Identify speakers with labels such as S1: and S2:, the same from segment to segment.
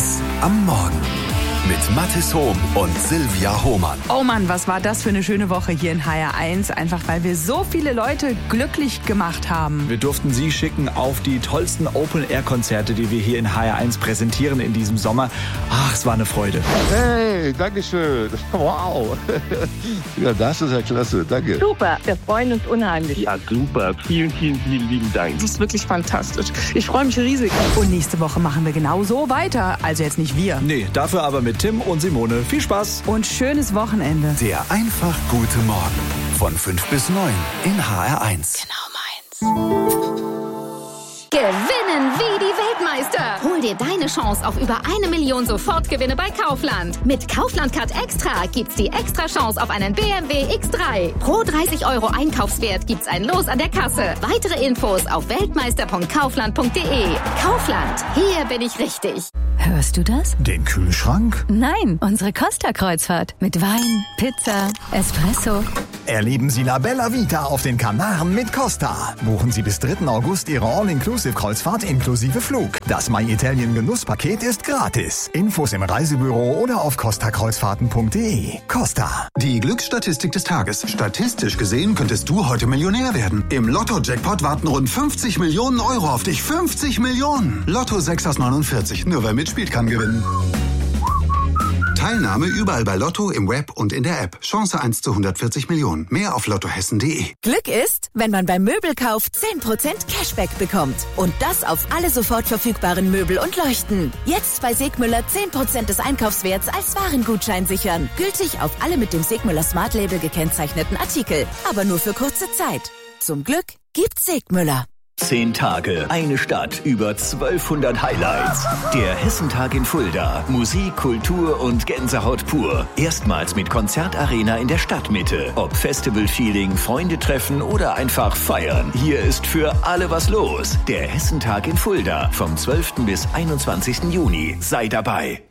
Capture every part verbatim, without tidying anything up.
S1: eins am Morgen mit Mathis Hohm und Silvia Hohmann.
S2: Oh Mann, was war das für eine schöne Woche hier in H R eins. Einfach weil wir so viele Leute glücklich gemacht haben.
S3: Wir durften Sie schicken auf die tollsten Open-Air-Konzerte, die wir hier in H R eins präsentieren in diesem Sommer. Ach, es war eine Freude.
S4: Hey, danke schön. Wow. Ja, das ist ja klasse. Danke.
S5: Super, wir freuen uns unheimlich.
S6: Ja, super. Vielen, vielen, vielen lieben Dank.
S5: Das ist wirklich fantastisch. Ich freue mich riesig.
S2: Und nächste Woche machen wir genau so weiter. Also jetzt nicht wir.
S3: Nee, dafür aber mit Tim und Simone. Viel Spaß.
S2: Und schönes Wochenende.
S1: Der einfach gute Morgen von fünf bis neun in H R eins.
S2: Genau meins.
S7: Gewinnen wie die Weltmeister. Hol dir deine Chance auf über eine Million Sofortgewinne bei Kaufland. Mit Kaufland Card Extra gibt's die extra Chance auf einen B M W X drei. Pro dreißig Euro Einkaufswert gibt's ein Los an der Kasse. Weitere Infos auf weltmeister punkt kaufland punkt de. Kaufland, hier bin ich richtig.
S8: Hörst du das?
S3: Den Kühlschrank?
S8: Nein, unsere Costa-Kreuzfahrt. Mit Wein, Pizza, Espresso.
S9: Erleben Sie La Bella Vita auf den Kanaren mit Costa. Buchen Sie bis dritten August Ihre All-Inclusive-Kreuzfahrt inklusive Flug. Das My Italien Genusspaket ist gratis. Infos im Reisebüro oder auf costa kreuzfahrten punkt de. Costa.
S10: Die Glücksstatistik des Tages. Statistisch gesehen könntest du heute Millionär werden. Im Lotto-Jackpot warten rund fünfzig Millionen Euro auf dich. fünfzig Millionen! Lotto sechs aus neunundvierzig. Nur wer mitspielt, kann gewinnen. Teilnahme überall bei Lotto, im Web und in der App. Chance eins zu hundertvierzig Millionen. Mehr auf lottohessen punkt de.
S11: Glück ist, wenn man beim Möbelkauf zehn Prozent Cashback bekommt. Und das auf alle sofort verfügbaren Möbel und Leuchten. Jetzt bei Segmüller zehn Prozent des Einkaufswerts als Warengutschein sichern. Gültig auf alle mit dem Segmüller Smart Label gekennzeichneten Artikel. Aber nur für kurze Zeit. Zum Glück gibt's Segmüller.
S12: Zehn Tage, eine Stadt, über zwölfhundert Highlights. Der Hessentag in Fulda. Musik, Kultur und Gänsehaut pur. Erstmals mit Konzertarena in der Stadtmitte. Ob Festival-Feeling, Freunde treffen oder einfach feiern. Hier ist für alle was los. Der Hessentag in Fulda. Vom zwölften bis einundzwanzigsten Juni. Sei dabei.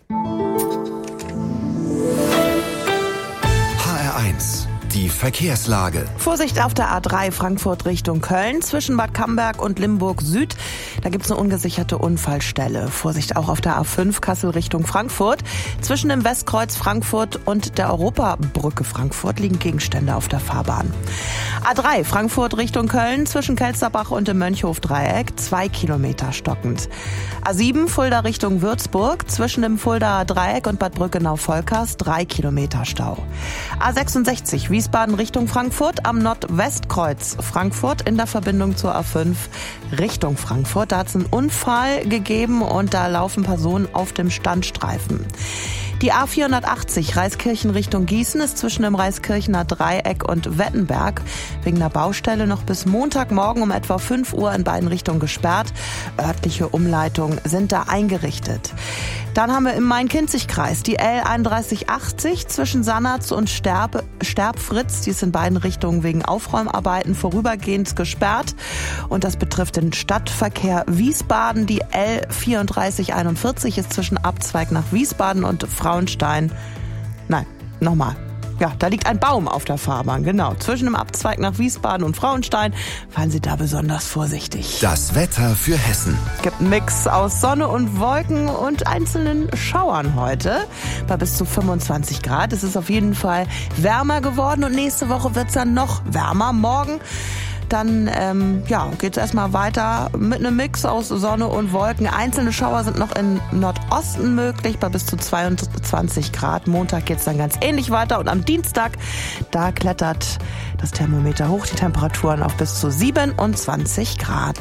S1: H R eins. Die Verkehrslage.
S2: Vorsicht auf der A drei Frankfurt Richtung Köln zwischen Bad Camberg und Limburg Süd. Da gibt's eine ungesicherte Unfallstelle. Vorsicht auch auf der A fünf Kassel Richtung Frankfurt. Zwischen dem Westkreuz Frankfurt und der Europabrücke Frankfurt liegen Gegenstände auf der Fahrbahn. A drei Frankfurt Richtung Köln zwischen Kelsterbach und dem Mönchhof-Dreieck. Zwei Kilometer stockend. A sieben Fulda Richtung Würzburg zwischen dem Fuldaer Dreieck und Bad Brückenau-Volkers. Drei Kilometer Stau. A sechsundsechzig Wiesbaden Richtung Frankfurt am Nordwestkreuz Frankfurt in der Verbindung zur A fünf Richtung Frankfurt. Da hat es einen Unfall gegeben und da laufen Personen auf dem Standstreifen. Die A vierhundertachtzig Reiskirchen Richtung Gießen ist zwischen dem Reiskirchener Dreieck und Wettenberg wegen der Baustelle noch bis Montagmorgen um etwa fünf Uhr in beiden Richtungen gesperrt. Örtliche Umleitungen sind da eingerichtet. Dann haben wir im Main-Kinzig-Kreis die L einunddreißig achtzig zwischen Sannaz und Sterb, Sterbfritz. Die ist in beiden Richtungen wegen Aufräumarbeiten vorübergehend gesperrt. Und das betrifft den Stadtverkehr Wiesbaden. Die L vierunddreißig einundvierzig ist zwischen Abzweig nach Wiesbaden und Frauenstein. Nein, nochmal. Ja, da liegt ein Baum auf der Fahrbahn, genau. Zwischen dem Abzweig nach Wiesbaden und Frauenstein. Fahren Sie da besonders vorsichtig.
S1: Das Wetter für Hessen.
S2: Es gibt einen Mix aus Sonne und Wolken und einzelnen Schauern heute. Bei bis zu fünfundzwanzig Grad. Es ist auf jeden Fall wärmer geworden und nächste Woche wird es dann noch wärmer. Morgen dann ähm, ja, geht es erstmal weiter mit einem Mix aus Sonne und Wolken. Einzelne Schauer sind noch im Nordosten möglich bei bis zu zweiundzwanzig Grad. Montag geht es dann ganz ähnlich weiter und am Dienstag, da klettert das Thermometer hoch, die Temperaturen auf bis zu siebenundzwanzig Grad.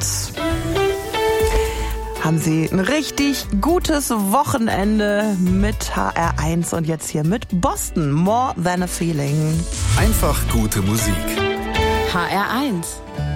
S2: Haben Sie ein richtig gutes Wochenende mit H R eins und jetzt hier mit Boston, More Than a Feeling.
S1: Einfach gute Musik.
S8: H R eins.